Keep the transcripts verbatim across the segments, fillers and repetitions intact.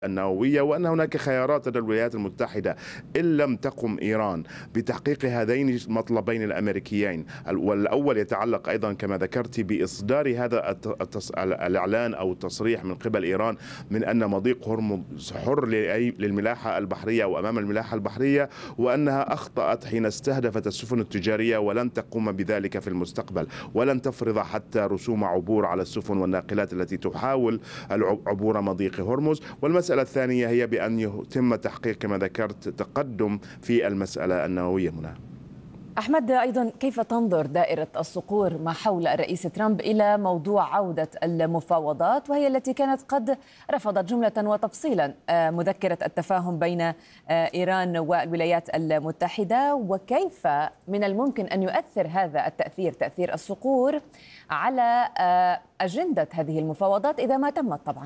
النووية، وأن هناك خيارات لدى الولايات المتحدة إن لم تقم إيران بتحقيق هذين المطلبين الأمريكيين. والأول يتعلق أيضا كما ذكرت بإصدار هذا الإعلان أو التصريح من قبل إيران من أن مضيق هرمز حر للملاحة البحرية أو أمام الملاحة البحرية، وأنها أخطأت حين استهدفت السفن التجارية ولن تقوم بذلك في المستقبل، ولن تفرض حتى رسوم عبور على السفن والناقلات التي تحاول عبور مضيق هرمز. والمسألة المسألة الثانية هي بأن يتم تحقيق كما ذكرت تقدم في المسألة النووية. منى أحمد، أيضا كيف تنظر دائرة الصقور ما حول الرئيس ترامب إلى موضوع عودة المفاوضات، وهي التي كانت قد رفضت جملة وتفصيلا مذكرة التفاهم بين إيران والولايات المتحدة، وكيف من الممكن أن يؤثر هذا التأثير تأثير الصقور على أجندة هذه المفاوضات إذا ما تمت طبعا؟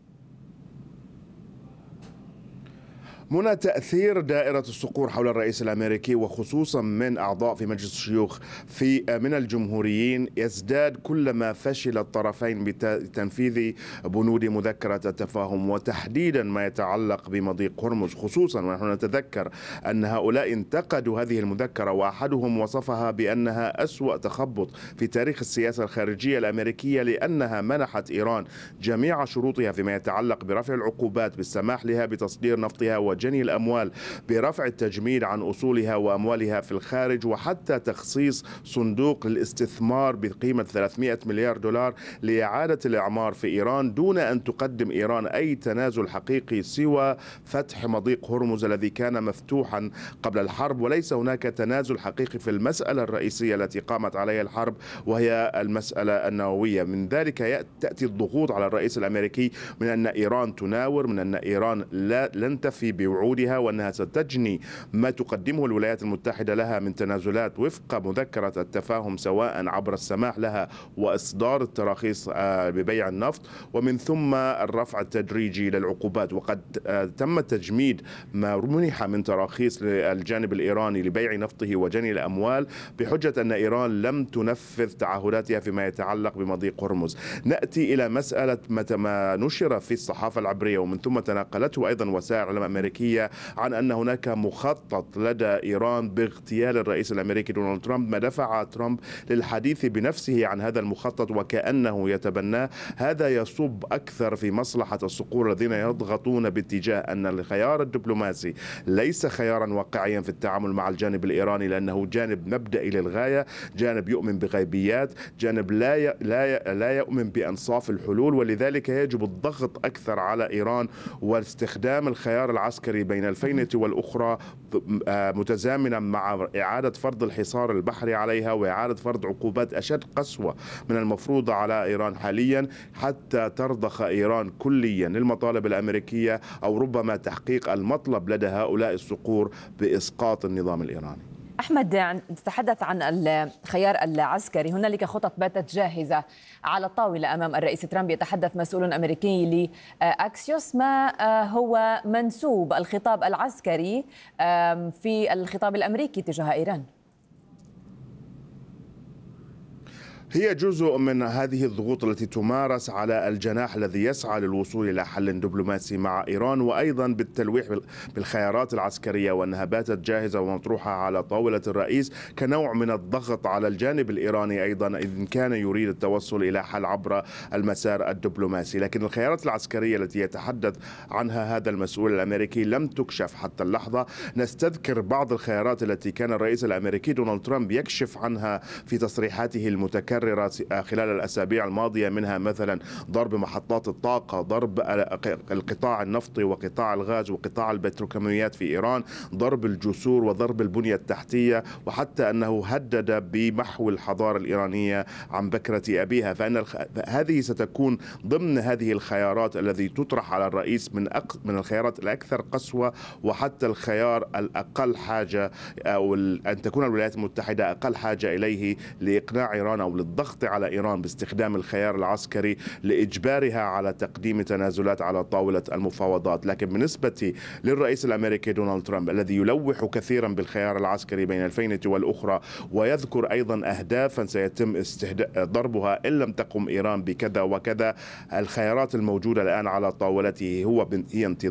منى، تأثير دائرة الصقور حول الرئيس الأمريكي وخصوصا من أعضاء في مجلس الشيوخ في من الجمهوريين يزداد كلما فشل الطرفين بتنفيذ بنود مذكرة التفاهم، وتحديدا ما يتعلق بمضيق هرمز خصوصا. ونحن نتذكر أن هؤلاء انتقدوا هذه المذكرة، وأحدهم وصفها بأنها أسوأ تخبط في تاريخ السياسة الخارجية الأمريكية، لأنها منحت إيران جميع شروطها فيما يتعلق برفع العقوبات، بالسماح لها بتصدير نفطها، جني الأموال، برفع التجميد عن أصولها وأموالها في الخارج، وحتى تخصيص صندوق للاستثمار بقيمة ثلاثمئة مليار دولار لإعادة الإعمار في إيران، دون أن تقدم إيران أي تنازل حقيقي سوى فتح مضيق هرمز الذي كان مفتوحا قبل الحرب. وليس هناك تنازل حقيقي في المسألة الرئيسية التي قامت عليها الحرب، وهي المسألة النووية. من ذلك تأتي الضغوط على الرئيس الأمريكي من أن إيران تناور، من أن إيران لا لن تفي بوعودها، وأنها ستجني ما تقدمه الولايات المتحدة لها من تنازلات وفق مذكرة التفاهم، سواء عبر السماح لها وإصدار التراخيص ببيع النفط، ومن ثم الرفع التدريجي للعقوبات. وقد تم تجميد ما منح من تراخيص للجانب الإيراني لبيع نفطه وجني الأموال بحجة أن إيران لم تنفذ تعهداتها فيما يتعلق بمضيق هرمز. نأتي إلى مسألة ما نشر في الصحافة العبرية ومن ثم تناقلته أيضا وسائل الإعلام الأمريكية عن أن هناك مخطط لدى إيران باغتيال الرئيس الأمريكي دونالد ترامب، ما دفع ترامب للحديث بنفسه عن هذا المخطط وكأنه يتبناه. هذا يصب أكثر في مصلحة الصقور الذين يضغطون باتجاه أن الخيار الدبلوماسي ليس خيارا واقعيا في التعامل مع الجانب الإيراني، لأنه جانب مبدئي للغاية، جانب يؤمن بغيبيات، جانب لا ي... لا ي... لا يؤمن بأنصاف الحلول. ولذلك يجب الضغط أكثر على إيران واستخدام الخيار العسكري بين الفينة والأخرى متزامنا مع إعادة فرض الحصار البحري عليها وإعادة فرض عقوبات أشد قسوة من المفروضة على إيران حاليا، حتى ترضخ إيران كليا للمطالب الأمريكية، أو ربما تحقيق المطلب لدى هؤلاء الصقور بإسقاط النظام الإيراني. أحمد، تتحدث عن الخيار العسكري، هنالك خطط باتت جاهزة على الطاولة أمام الرئيس ترامب. يتحدث مسؤول أمريكي لأكسيوس ما هو منسوب الخطاب العسكري في الخطاب الأمريكي تجاه إيران. هي جزء من هذه الضغوط التي تمارس على الجناح الذي يسعى للوصول إلى حل دبلوماسي مع إيران، وأيضا بالتلويح بالخيارات العسكرية، وأنها باتت جاهزة ومطروحة على طاولة الرئيس كنوع من الضغط على الجانب الإيراني أيضا إذا كان يريد التوصل إلى حل عبر المسار الدبلوماسي. لكن الخيارات العسكرية التي يتحدث عنها هذا المسؤول الأمريكي لم تكشف حتى اللحظة. نستذكر بعض الخيارات التي كان الرئيس الأمريكي دونالد ترامب يكشف عنها في تصريحاته المتكررة خلال الأسابيع الماضية، منها مثلا ضرب محطات الطاقة، ضرب القطاع النفطي وقطاع الغاز وقطاع البتروكيماويات في إيران، ضرب الجسور وضرب البنية التحتية، وحتى أنه هدد بمحو الحضارة الإيرانية عن بكرة أبيها. فإن الخ... هذه ستكون ضمن هذه الخيارات الذي تطرح على الرئيس من أق... من الخيارات الأكثر قسوة، وحتى الخيار الأقل حاجة، أو أن تكون الولايات المتحدة أقل حاجة إليه لإقناع إيران أو الضغط على إيران باستخدام الخيار العسكري لإجبارها على تقديم تنازلات على طاولة المفاوضات. لكن بالنسبة للرئيس الأمريكي دونالد ترامب الذي يلوح كثيرا بالخيار العسكري بين الفينة والأخرى، ويذكر أيضا أهدافا سيتم استهداف ضربها إن لم تقم إيران بكذا وكذا، الخيارات الموجودة الآن على طاولته هو هي انتظار